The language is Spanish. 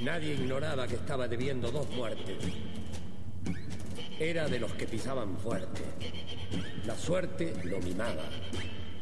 Nadie ignoraba que estaba debiendo 2 muertes. Era de los que pisaban fuerte. La suerte lo mimaba.